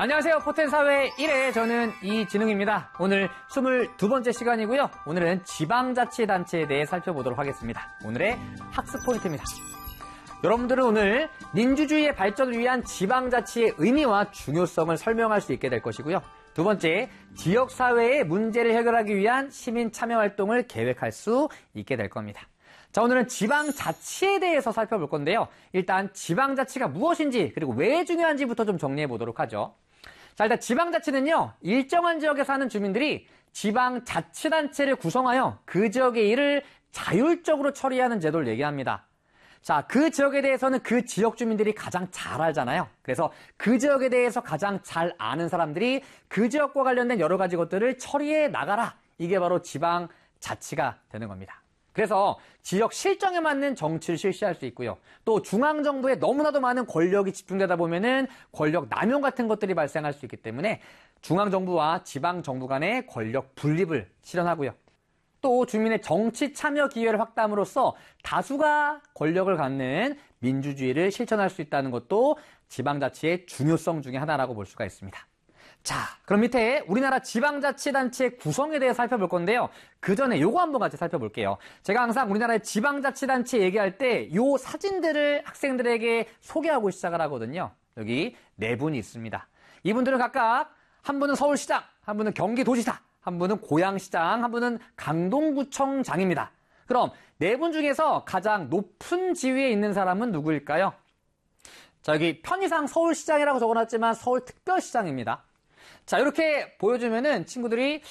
안녕하세요. 포텐사회 1회 저는 이진웅입니다. 오늘 22번째 시간이고요. 오늘은 지방자치단체에 대해 살펴보도록 하겠습니다. 오늘의 학습 포인트입니다. 여러분들은 오늘 민주주의의 발전을 위한 지방자치의 의미와 중요성을 설명할 수 있게 될 것이고요. 두 번째, 지역사회의 문제를 해결하기 위한 시민 참여 활동을 계획할 수 있게 될 겁니다. 자, 오늘은 지방자치에 대해서 살펴볼 건데요. 일단 지방자치가 무엇인지 그리고 왜 중요한지부터 좀 정리해 보도록 하죠. 자, 일단 지방자치는요, 일정한 지역에 사는 주민들이 지방자치단체를 구성하여 그 지역의 일을 자율적으로 처리하는 제도를 얘기합니다. 자, 그 지역에 대해서는 그 지역 주민들이 가장 잘 알잖아요. 그래서 그 지역에 대해서 가장 잘 아는 사람들이 그 지역과 관련된 여러 가지 것들을 처리해 나가라. 이게 바로 지방자치가 되는 겁니다. 그래서 지역 실정에 맞는 정치를 실시할 수 있고요. 또 중앙정부에 너무나도 많은 권력이 집중되다 보면은 권력 남용 같은 것들이 발생할 수 있기 때문에 중앙정부와 지방정부 간의 권력 분립을 실현하고요. 또 주민의 정치 참여 기회를 확대함으로써 다수가 권력을 갖는 민주주의를 실천할 수 있다는 것도 지방자치의 중요성 중에 하나라고 볼 수가 있습니다. 자, 그럼 밑에 우리나라 지방자치단체의 구성에 대해 살펴볼 건데요. 그 전에 요거 한번 같이 살펴볼게요. 제가 항상 우리나라의 지방자치단체 얘기할 때 요 사진들을 학생들에게 소개하고 시작을 하거든요. 여기 네 분이 있습니다. 이분들은 각각 한 분은 서울시장, 한 분은 경기도지사, 한 분은 고양시장, 한 분은 강동구청장입니다. 그럼 네 분 중에서 가장 높은 지위에 있는 사람은 누구일까요? 자, 여기 편의상 서울시장이라고 적어놨지만 서울특별시장입니다. 자, 이렇게 보여주면은 친구들이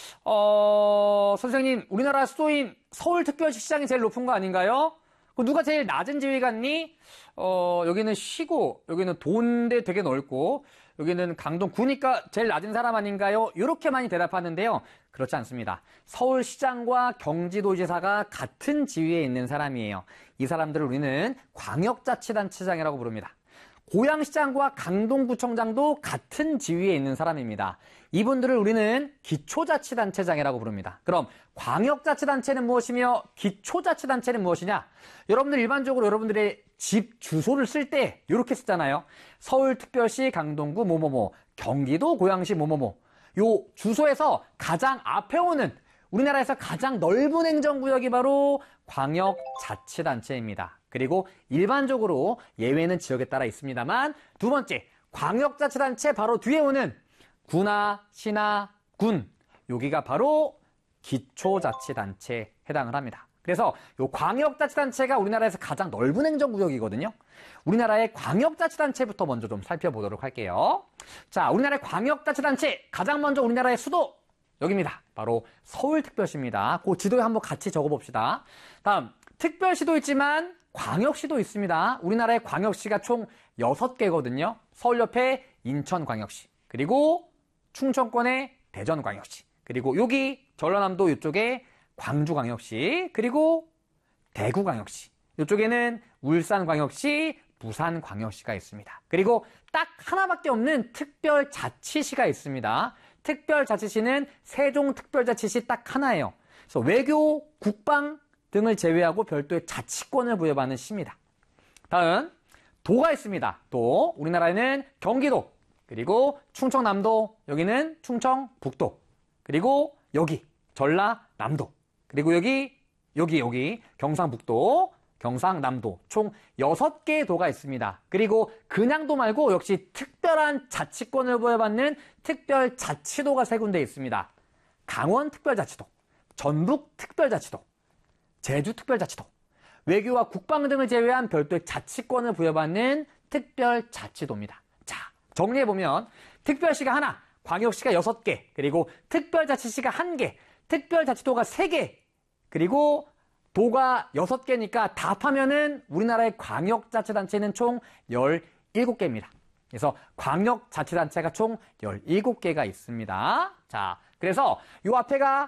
선생님, 우리나라 수도인 서울특별시장이 제일 높은 거 아닌가요? 그럼 누가 제일 낮은 지위 같니? 여기는 시고, 여기는 도인데 되게 넓고, 여기는 강동구니까 제일 낮은 사람 아닌가요? 이렇게 많이 대답하는데요. 그렇지 않습니다. 서울시장과 경기도지사가 같은 지위에 있는 사람이에요. 이 사람들을 우리는 광역자치단체장이라고 부릅니다. 고양시장과 강동구청장도 같은 지위에 있는 사람입니다. 이분들을 우리는 기초자치단체장이라고 부릅니다. 그럼 광역자치단체는 무엇이며 기초자치단체는 무엇이냐? 여러분들 일반적으로 여러분들의 집 주소를 쓸 때 이렇게 쓰잖아요. 서울특별시 강동구 뭐뭐뭐, 경기도 고양시 뭐뭐뭐. 요 주소에서 가장 앞에 오는 우리나라에서 가장 넓은 행정구역이 바로 광역자치단체입니다. 그리고 일반적으로 예외는 지역에 따라 있습니다만 두 번째, 광역자치단체 바로 뒤에 오는 구나 시나 군, 여기가 바로 기초자치단체에 해당을 합니다. 그래서 이 광역자치단체가 우리나라에서 가장 넓은 행정구역이거든요. 우리나라의 광역자치단체부터 먼저 좀 살펴보도록 할게요. 자, 우리나라의 광역자치단체, 가장 먼저 우리나라의 수도, 여기입니다. 바로 서울특별시입니다. 그 지도에 한번 같이 적어봅시다. 다음, 특별시도 있지만 광역시도 있습니다. 우리나라의 광역시가 총 6개거든요. 서울 옆에 인천광역시, 그리고 충청권의 대전광역시, 그리고 여기 전라남도 이쪽에 광주광역시, 그리고 대구광역시, 이쪽에는 울산광역시, 부산광역시가 있습니다. 그리고 딱 하나밖에 없는 특별자치시가 있습니다. 특별자치시는 세종특별자치시 딱 하나예요. 그래서 외교, 국방 등을 제외하고 별도의 자치권을 부여받는 시입니다. 다음, 도가 있습니다. 도, 우리나라에는 경기도, 그리고 충청남도, 여기는 충청북도, 그리고 여기 전라남도, 그리고 여기 경상북도, 경상남도, 총 6개의 도가 있습니다. 그리고 그냥 도 말고 역시 특별한 자치권을 부여받는 특별자치도가 3군데 있습니다. 강원특별자치도, 전북특별자치도, 제주특별자치도, 외교와 국방 등을 제외한 별도의 자치권을 부여받는 특별자치도입니다. 자, 정리해보면 특별시가 하나, 광역시가 6개, 그리고 특별자치시가 1개, 특별자치도가 3개, 그리고 도가 6개니까 다 합하면은 우리나라의 광역자치단체는 총 17개입니다. 그래서 광역자치단체가 총 17개가 있습니다. 자, 그래서 요 앞에가